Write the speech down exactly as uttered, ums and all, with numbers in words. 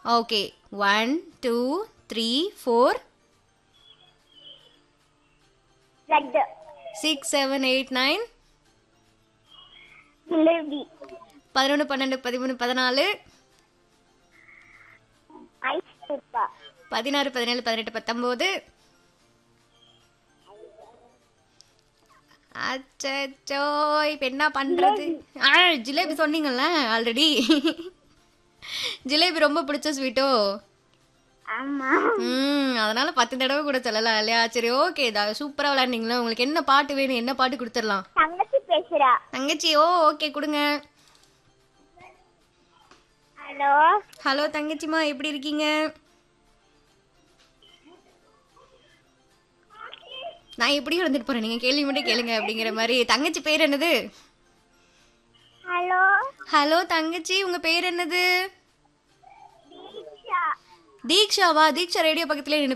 Okay. One two three four laddu six seven eight nine jalebi பதினொன்று பன்னெண்டு பதிமூணு பதினாலு ஐஸ் சூப்பா பதினாறு பதினேழு பதினெட்டு பத்தொம்போது அச்சோ இப்போ என்ன பண்றது? ஆ ஜிலேபி சொன்னீங்கல்ல ஆல்ரெடி. ஜிலேபி ரொம்ப பிடிச்ச ஸ்வீட்டோ? ஆமா ம் அதனால பத்து தடவை கூட சொல்லலாம் இல்லையா? சரி ஓகே, சூப்பரா விளையாண்டீங்களா? உங்களுக்கு என்ன பாட்டு வேணும்? என்ன பாட்டு கொடுத்துடலாம்? தங்கச்சி பேசுறா. தங்கச்சி ஓ ஓகே கொடுங்க. ஹலோ ஹலோ தங்கச்சிமா, எப்படி இருக்கீங்க? நான் எப்படியும் வந்துட்டு போறேன், நீங்க கேள்வி மட்டும் கேளுங்க அப்படிங்கிற மாதிரி. தங்கச்சி பேர் என்னது? ஹலோ ஹலோ தங்கச்சி, உங்க பேர் என்னது? தீக்ஷா. தீக்ஷாவா? தீக்ஷா ரேடியோ பக்கத்துல